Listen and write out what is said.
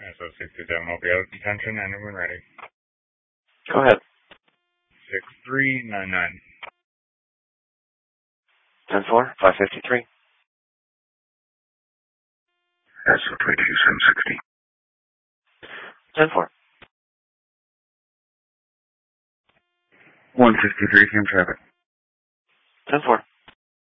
SO67 will be out of detention and when ready. Go ahead. 6399. 10-4, 553. SO22 760. 10-4. 153 Cam traffic. 10-4.